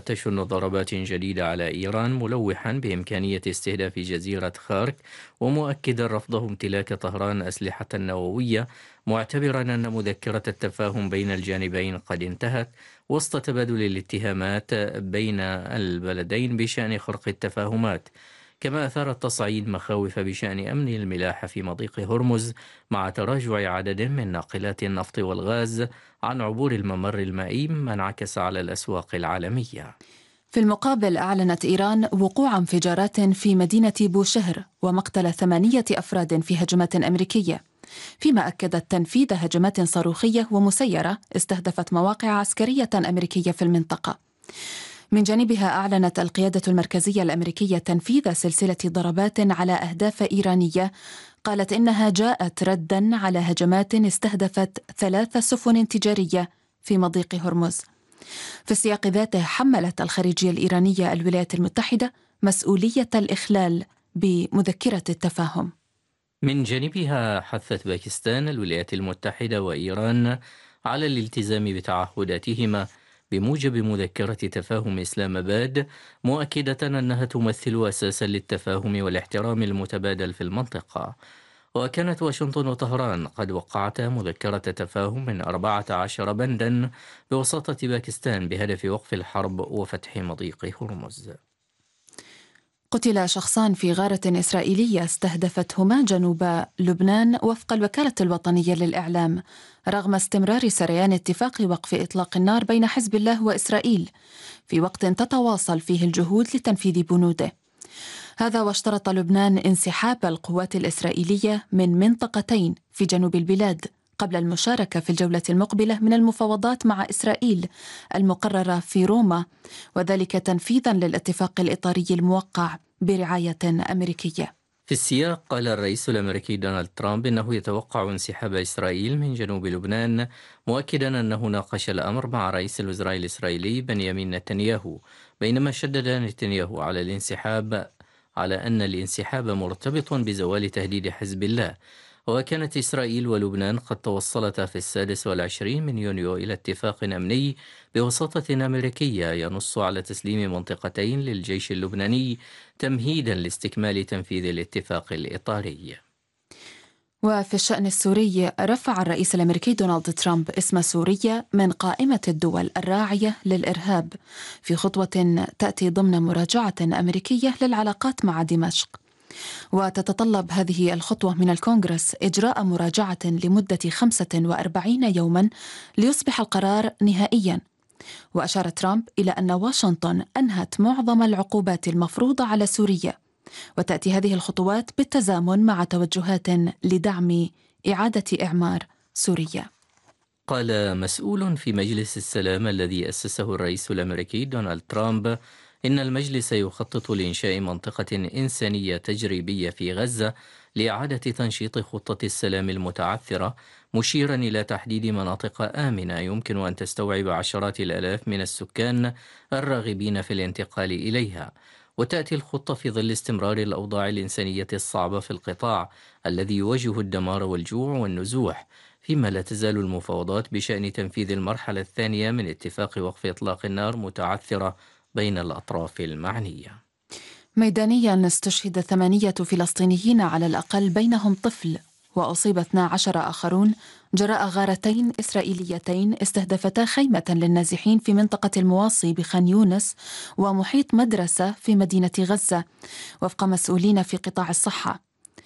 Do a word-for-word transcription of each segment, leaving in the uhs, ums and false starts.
تشن ضربات جديدة على إيران، ملوحا بإمكانية استهداف جزيرة خارك، ومؤكدا رفضه امتلاك طهران أسلحة نووية، معتبرا أن مذكرة التفاهم بين الجانبين قد انتهت، وسط تبادل الاتهامات بين البلدين بشأن خرق التفاهمات. كما أثار التصعيد مخاوف بشأن أمن الملاحة في مضيق هرمز، مع تراجع عدد من ناقلات النفط والغاز عن عبور الممر المائي، مما انعكس على الأسواق العالمية. في المقابل، أعلنت إيران وقوع انفجارات في مدينة بوشهر ومقتل ثمانية أفراد في هجمات أمريكية، فيما أكدت تنفيذ هجمات صاروخية ومسيرة استهدفت مواقع عسكرية أمريكية في المنطقة. من جانبها، أعلنت القيادة المركزية الأمريكية تنفيذ سلسلة ضربات على أهداف إيرانية، قالت إنها جاءت رداً على هجمات استهدفت ثلاث سفن تجارية في مضيق هرمز. في السياق ذاته، حملت الخارجية الإيرانية الولايات المتحدة مسؤولية الإخلال بمذكرة التفاهم. من جانبها، حثت باكستان الولايات المتحدة وإيران على الالتزام بتعهداتهما بموجب مذكرة تفاهم إسلام آباد، مؤكدة أنها تمثل أساسا للتفاهم والاحترام المتبادل في المنطقة. وكانت واشنطن وطهران قد وقعتا مذكرة تفاهم من أربعة عشر بندا بوساطة باكستان بهدف وقف الحرب وفتح مضيق هرمز. قتل شخصان في غارة إسرائيلية استهدفتهما جنوب لبنان وفق الوكالة الوطنية للإعلام، رغم استمرار سريان اتفاق وقف إطلاق النار بين حزب الله وإسرائيل في وقت تتواصل فيه الجهود لتنفيذ بنوده. هذا واشترط لبنان انسحاب القوات الإسرائيلية من منطقتين في جنوب البلاد قبل المشاركة في الجولة المقبلة من المفاوضات مع إسرائيل المقررة في روما، وذلك تنفيذا للاتفاق الإطاري الموقع برعاية أمريكية. في السياق، قال الرئيس الأمريكي دونالد ترامب إنه يتوقع انسحاب إسرائيل من جنوب لبنان، مؤكدا أنه ناقش الأمر مع رئيس الوزراء الإسرائيلي بنيامين نتنياهو، بينما شدد نتنياهو على الانسحاب على أن الانسحاب مرتبط بزوال تهديد حزب الله. وكانت إسرائيل ولبنان قد توصلتا في السادس والعشرين من يونيو إلى اتفاق أمني بوساطة أمريكية ينص على تسليم منطقتين للجيش اللبناني تمهيدا لاستكمال تنفيذ الاتفاق الإطاري. وفي الشأن السوري، رفع الرئيس الأمريكي دونالد ترامب اسم سوريا من قائمة الدول الراعية للإرهاب في خطوة تأتي ضمن مراجعة أمريكية للعلاقات مع دمشق. وتتطلب هذه الخطوة من الكونغرس إجراء مراجعة لمدة خمسة وأربعين يوما ليصبح القرار نهائيا. وأشار ترامب إلى أن واشنطن أنهت معظم العقوبات المفروضة على سوريا، وتأتي هذه الخطوات بالتزامن مع توجهات لدعم إعادة إعمار سوريا. قال مسؤول في مجلس السلام الذي أسسه الرئيس الأمريكي دونالد ترامب إن المجلس يخطط لإنشاء منطقة إنسانية تجريبية في غزة لإعادة تنشيط خطة السلام المتعثرة، مشيرا إلى تحديد مناطق آمنة يمكن أن تستوعب عشرات الآلاف من السكان الراغبين في الانتقال إليها. وتأتي الخطة في ظل استمرار الأوضاع الإنسانية الصعبة في القطاع الذي يواجه الدمار والجوع والنزوح، فيما لا تزال المفاوضات بشأن تنفيذ المرحلة الثانية من اتفاق وقف إطلاق النار متعثرة بين الأطراف المعنية. ميدانيا، استشهد ثمانية فلسطينيين على الأقل بينهم طفل، وأصيب اثنا عشر آخرون جراء غارتين إسرائيليتين استهدفتا خيمة للنازحين في منطقة المواصي بخان يونس ومحيط مدرسة في مدينة غزة، وفق مسؤولين في قطاع الصحة.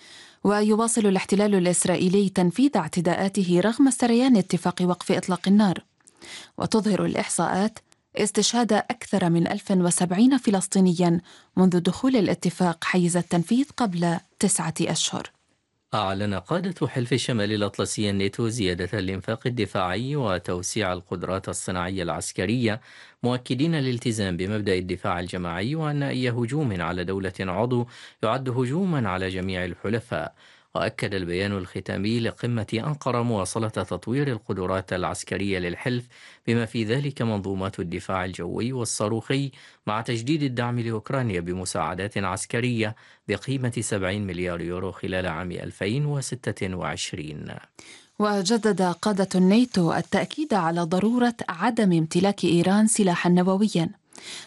ويواصل الاحتلال الإسرائيلي تنفيذ اعتداءاته رغم سريان اتفاق وقف إطلاق النار، وتظهر الإحصاءات استشهاد أكثر من ألف وسبعين فلسطينيا منذ دخول الاتفاق حيز التنفيذ قبل تسعة أشهر. أعلن قادة حلف الشمال الأطلسي الناتو زيادة الإنفاق الدفاعي وتوسيع القدرات الصناعية العسكرية، مؤكدين الالتزام بمبدأ الدفاع الجماعي، وأن أي هجوم على دولة عضو يعد هجوما على جميع الحلفاء. وأكد البيان الختامي لقمة أنقرة مواصلة تطوير القدرات العسكرية للحلف، بما في ذلك منظومات الدفاع الجوي والصاروخي، مع تجديد الدعم لأوكرانيا بمساعدات عسكرية بقيمة سبعين مليار يورو خلال عام ألفين وستة وعشرين. وجدد قادة الناتو التأكيد على ضرورة عدم امتلاك إيران سلاحا نوويا،